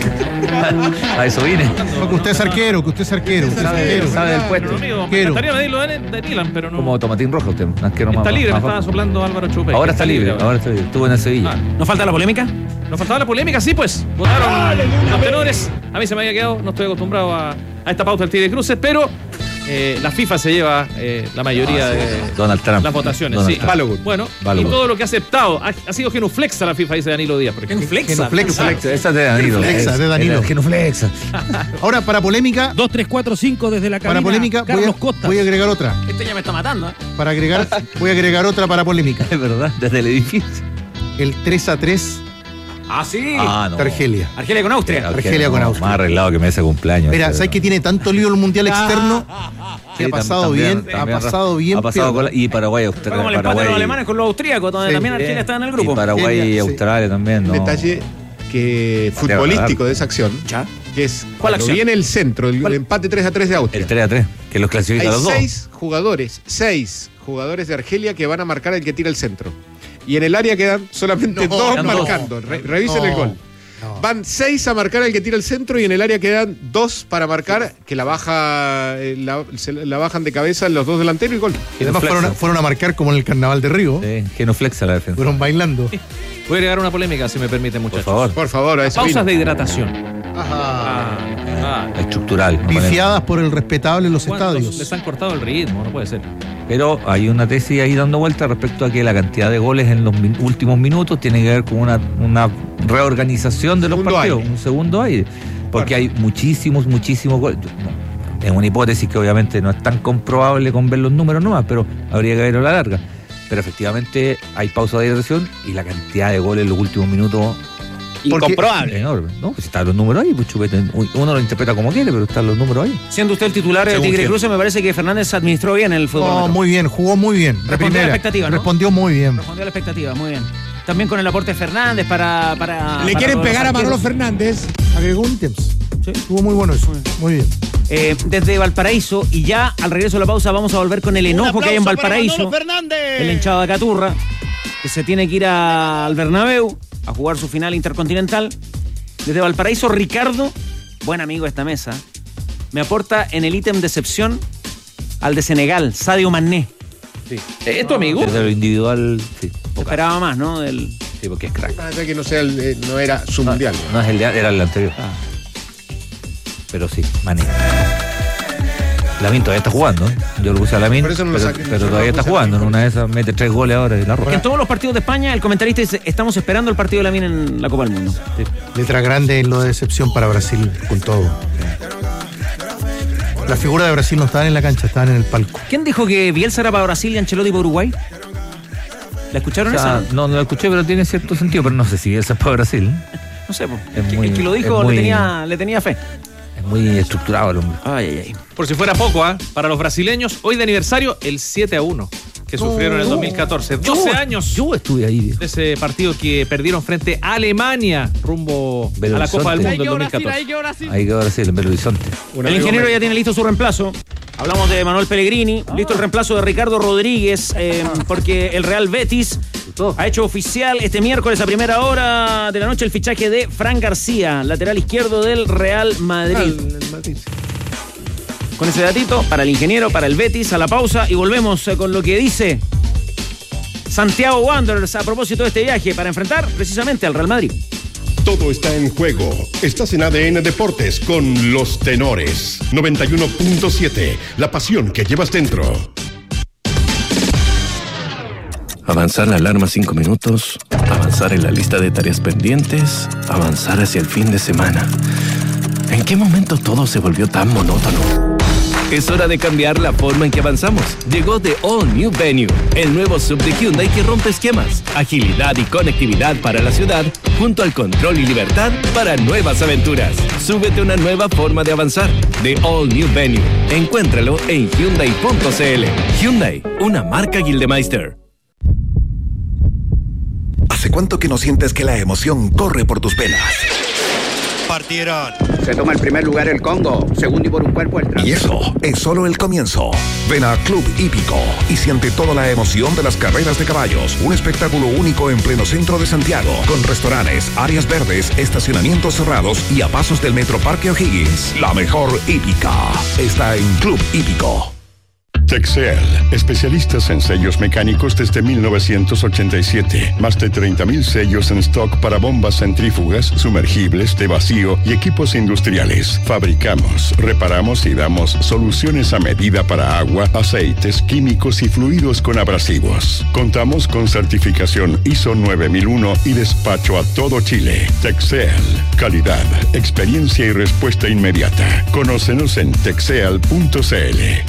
A eso vine. No, que usted es arquero, que usted es arquero. Usted es Sabe, arquero. sabe del puesto. Pero amigo, me Arquero. encantaría medirlo de, de Nilan, pero no. Como Tomatín Rojo, usted. Un arquero más- Está libre, me más estaba bajo. soplando Álvaro Chupe. Ahora está libre, ahora está libre. Estuvo en el Sevilla. Ah. ¿No falta la polémica? Nos faltaba la polémica, sí, pues. Votaron los tenores. A mí se me había quedado, no estoy acostumbrado a, a esta pauta del Tigre Cruces, pero eh, la FIFA se lleva eh, la mayoría de Donald Trump. las votaciones. Donald Sí. Trump. Balogun. Bueno, Balogun. y todo lo que ha aceptado ha, ha sido genuflexa la FIFA, dice Danilo Díaz. Por ejemplo. Genuflexa. Genuflexa. Esa es de Danilo. Genuflexa, Es- de Danilo. es Genuflexa. Ahora, para polémica, dos tres cuatro cinco desde la cabina. para polémica voy Carlos a, Costa. voy a agregar otra. Este ya me está matando, ¿eh? Para agregar, voy a agregar otra para polémica. Es verdad, desde el edificio. El tres a tres Ah, sí. Ah, no. de Argelia. Argelia con Austria. Argelia con no, Austria. Más arreglado que me ese cumpleaños. Mira, Este, ¿sabes no. que tiene tanto lío el mundial externo? Sí, Que ha tam- pasado también, bien, también, ha pasado bien. Ha pasado piola. con la- y Paraguay, Fue Australia. como el empate de Paraguay, los alemanes con los austríacos, donde Sí, también bien. Argelia estaba en el Y grupo. Paraguay y Argelia, sí. Australia también. Un No. detalle que futbolístico de esa acción, ¿Ya? que es ¿Cuál cuando acción? viene el centro, el, el empate tres a tres de Austria. El tres a tres, que los clasifica Hay a los dos. seis jugadores, seis jugadores de Argelia que van a marcar el que tira el centro. Y en el área quedan solamente No, dos quedan dos. marcando. Re- revisen No, el gol. no. Van seis a marcar el que tira el centro y en el área quedan dos para marcar que la baja eh, la, se la bajan de cabeza los dos delanteros y gol. Y además fueron a, fueron a marcar como en el carnaval de Río. Sí, genuflexa la defensa. Fueron bailando. Voy a agregar una polémica, si me permite, muchachos. Por favor. Por favor, a eso Pausas de vino. hidratación. Ajá. Ah, Estructural. ¿no? Pifiadas por el respetable en los ¿cuántos estadios. les han cortado el ritmo? No puede ser. Pero hay una tesis ahí dando vuelta respecto a que la cantidad de goles en los min- últimos minutos tiene que ver con una, una reorganización de los Segundo partidos, aire. un segundo aire. Porque hay muchísimos, muchísimos goles. No, es una hipótesis que obviamente no es tan comprobable con ver los números nomás, pero habría que verlo a la larga. Pero efectivamente hay pausa de hidratación y la cantidad de goles en los últimos minutos Incomprobable. es enorme. ¿No? Pues están los números ahí, pues chupete. Uno lo interpreta como quiere, pero están los números ahí. Siendo usted el titular de Según Tigre quién. Cruces, me parece que Fernández administró bien el fútbol. No, muy bien, jugó muy bien. De Respondió a la primera. expectativa, ¿no? Respondió muy bien. Respondió a la expectativa, muy bien. también con el aporte de Fernández para... para Le para quieren pegar a Manolo Manolo Fernández. Agregó un ítems. Sí. Estuvo muy bueno eso. Muy bien. Eh, desde Valparaíso, y ya al regreso de la pausa vamos a volver con el enojo que hay en Valparaíso. El hinchado de Caturra, que se tiene que ir a, al Bernabéu a jugar su final intercontinental. Desde Valparaíso, Ricardo, buen amigo de esta mesa, me aporta en el ítem decepción al de Senegal, Sadio Mané. Sí. ¿Es tu amigo? Desde lo individual, sí. Esperaba más, ¿no? Del... Sí, porque es crack. Ah, que no, sea el, eh, no era su No, mundial. no es el de, era el anterior. Ah. Pero sí, Mané. Lamin todavía está jugando, ¿eh? Yo lo puse a Lamin, Por eso no lo pero, saqué, pero no todavía lo está puse jugando. En a una de esas mete tres goles ahora y la roja. En todos los partidos de España, el comentarista dice, estamos esperando el partido de Lamin en la Copa del Mundo. Sí. Letra grande en lo de decepción para Brasil, con todo. La figura de Brasil no estaban en la cancha, estaban en el palco. ¿Quién dijo que Bielsa era para Brasil y Ancelotti para Uruguay? ¿La escucharon O sea, esa? no, no lo escuché, pero tiene cierto sentido. Pero no sé si esa es para Brasil. No sé, pues. Es El, que- muy- el que lo dijo es muy- le, tenía, le tenía fe. Es muy estructurado el hombre. Ay, ay, ay. Por si fuera poco, ¿ah? Para los brasileños, hoy de aniversario, el siete a uno que sufrieron en el dos mil catorce. doce años Yo estuve ahí, viejo. de ese partido que perdieron frente a Alemania rumbo Belo a la Copa del Horizonte. Mundo en dos mil catorce. Ahí quedó Brasil, en Belo Horizonte. El ingeniero ya tiene listo su reemplazo. Hablamos de Manuel Pellegrini, listo el reemplazo de Ricardo Rodríguez, eh, porque el Real Betis ha hecho oficial este miércoles a primera hora de la noche el fichaje de Fran García, lateral izquierdo del Real Madrid. Con ese datito, para el ingeniero, para el Betis, a la pausa y volvemos eh, con lo que dice Santiago Wanderers a propósito de este viaje para enfrentar precisamente al Real Madrid. Todo está en juego. Estás en A D N Deportes con los tenores. noventa y uno punto siete. La pasión que llevas dentro. Avanzar la alarma cinco minutos. Avanzar en la lista de tareas pendientes. Avanzar hacia el fin de semana. ¿En qué momento todo se volvió tan monótono? Es hora de cambiar la forma en que avanzamos. Llegó The All New Venue, el nuevo S U V de Hyundai que rompe esquemas, agilidad y conectividad para la ciudad, junto al control y libertad para nuevas aventuras. Súbete a una nueva forma de avanzar. The All New Venue. Encuéntralo en Hyundai punto c l. Hyundai, una marca Gildemeister. ¿Hace cuánto que no sientes que la emoción corre por tus venas? Partieron. Se toma el primer lugar el Congo, segundo y por un cuerpo el Y eso es solo el comienzo. Ven a Club Hípico y siente toda la emoción de las carreras de caballos. Un espectáculo único en pleno centro de Santiago, con restaurantes, áreas verdes, estacionamientos cerrados y a pasos del Metro Parque O'Higgins. La mejor hípica está en Club Hípico. Texel, especialistas en sellos mecánicos desde mil novecientos ochenta y siete. Más de treinta mil sellos en stock para bombas centrífugas, sumergibles, de vacío y equipos industriales. Fabricamos, reparamos y damos soluciones a medida para agua, aceites, químicos y fluidos con abrasivos. Contamos con certificación I S O nueve mil uno y despacho a todo Chile. Texel, calidad, experiencia y respuesta inmediata. Conócenos en texel punto c l.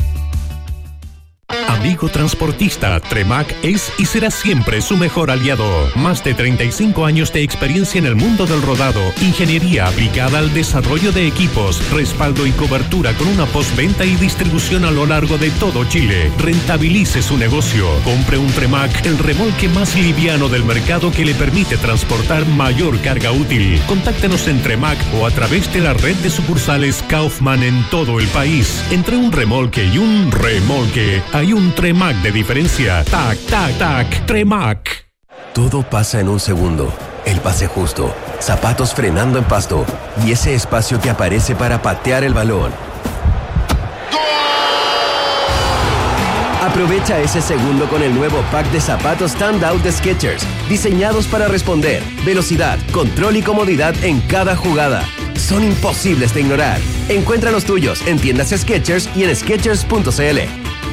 Amigo transportista, Tremac es y será siempre su mejor aliado. Más de treinta y cinco años de experiencia en el mundo del rodado, ingeniería aplicada al desarrollo de equipos, respaldo y cobertura con una postventa y distribución a lo largo de todo Chile. Rentabilice su negocio. Compre un Tremac, el remolque más liviano del mercado que le permite transportar mayor carga útil. Contáctenos en Tremac o a través de la red de sucursales Kaufman en todo el país. Entre un remolque y un remolque, hay un Tremac de diferencia. Tac, tac, tac, Tremac. Todo pasa en un segundo. El pase justo, zapatos frenando en pasto y ese espacio que aparece para patear el balón. Aprovecha ese segundo con el nuevo pack de zapatos Standout de Skechers, diseñados para responder, velocidad, control y comodidad en cada jugada. Son imposibles de ignorar. Encuentra los tuyos en tiendas Skechers y en skechers punto c l.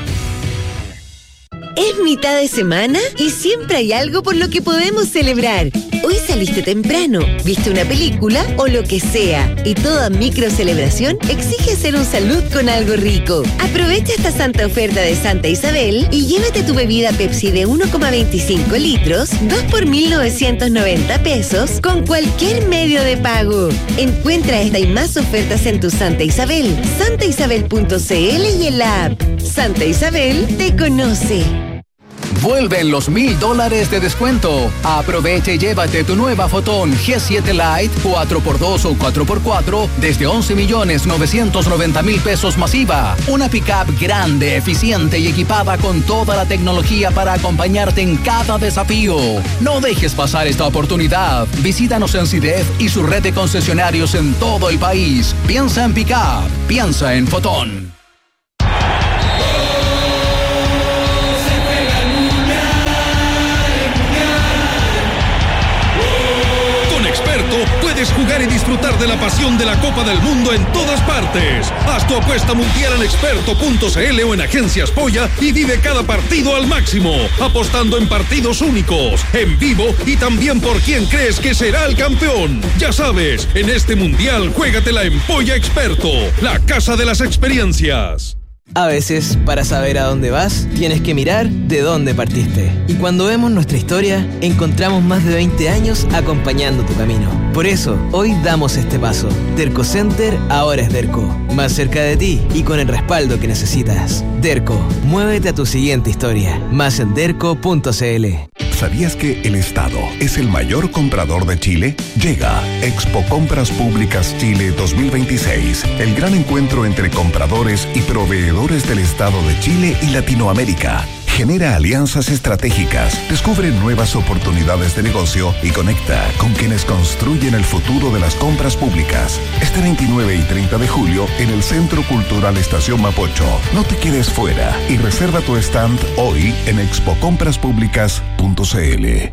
Es mitad de semana y siempre hay algo por lo que podemos celebrar. Hoy saliste temprano, viste una película o lo que sea. Y toda micro celebración exige hacer un salud con algo rico. Aprovecha esta santa oferta de Santa Isabel y llévate tu bebida Pepsi de uno coma veinticinco litros, dos por mil novecientos noventa pesos con cualquier medio de pago. Encuentra esta y más ofertas en tu Santa Isabel, santa isabel punto c l y en la app. Santa Isabel te conoce. Vuelven los mil dólares de descuento. Aprovecha y llévate tu nueva Fotón G siete Lite cuatro por dos o cuatro por cuatro desde once millones novecientos noventa mil pesos masiva. Una pickup grande, eficiente y equipada con toda la tecnología para acompañarte en cada desafío. No dejes pasar esta oportunidad. Visítanos en CIDEF y su red de concesionarios en todo el país. Piensa en pickup. Piensa en Fotón. Puedes jugar y disfrutar de la pasión de la Copa del Mundo en todas partes. Haz tu apuesta mundial en experto punto c l o en Agencias Polla y vive cada partido al máximo, apostando en partidos únicos, en vivo y también por quién crees que será el campeón. Ya sabes, en este mundial juégatela en Polla Experto, la casa de las experiencias. A veces, para saber a dónde vas, tienes que mirar de dónde partiste. Y cuando vemos nuestra historia, encontramos más de veinte años acompañando tu camino. Por eso, hoy damos este paso. Derco Center ahora es Derco. Más cerca de ti y con el respaldo que necesitas. Derco, muévete a tu siguiente historia. Más en derco punto c l. ¿Sabías que el Estado es el mayor comprador de Chile? Llega Expo Compras Públicas Chile dos mil veintiséis, el gran encuentro entre compradores y proveedores del Estado de Chile y Latinoamérica. Genera alianzas estratégicas, descubre nuevas oportunidades de negocio y conecta con quienes construyen el futuro de las compras públicas. Este veintinueve y treinta de julio en el Centro Cultural Estación Mapocho. No te quedes fuera y reserva tu stand hoy en expo compras públicas punto c l.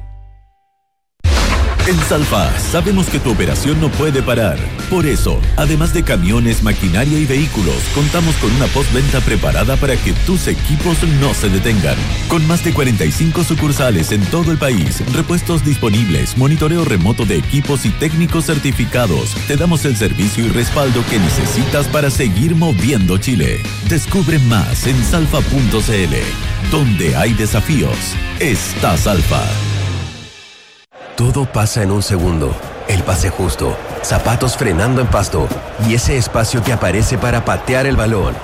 En Salfa sabemos que tu operación no puede parar. Por eso, además de camiones, maquinaria y vehículos, contamos con una postventa preparada para que tus equipos no se detengan. Con más de cuarenta y cinco sucursales en todo el país, repuestos disponibles, monitoreo remoto de equipos y técnicos certificados, te damos el servicio y respaldo que necesitas para seguir moviendo Chile. Descubre más en salfa punto c l. Donde hay desafíos, está Salfa. Todo pasa en un segundo. El pase justo, zapatos frenando en pasto y ese espacio que aparece para patear el balón.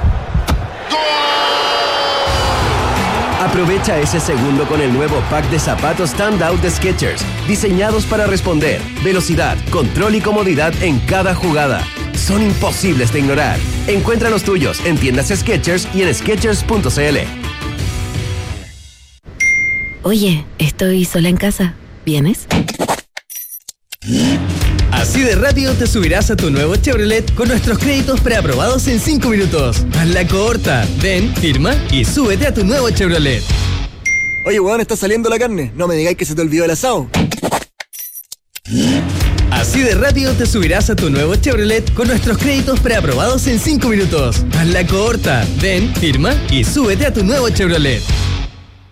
Aprovecha ese segundo con el nuevo pack de zapatos Standout de Skechers, diseñados para responder, velocidad, control y comodidad en cada jugada. Son imposibles de ignorar. Encuentra los tuyos en tiendas Skechers y en skechers punto c l. Oye, estoy sola en casa. ¿Vienes? Así de rápido te subirás a tu nuevo Chevrolet con nuestros créditos preaprobados en cinco minutos. Hazla corta. Ven, firma y súbete a tu nuevo Chevrolet. Oye, weón, está saliendo la carne. No me digáis que se te olvidó el asado. Así de rápido te subirás a tu nuevo Chevrolet con nuestros créditos preaprobados en cinco minutos. Hazla corta. Ven, firma y súbete a tu nuevo Chevrolet.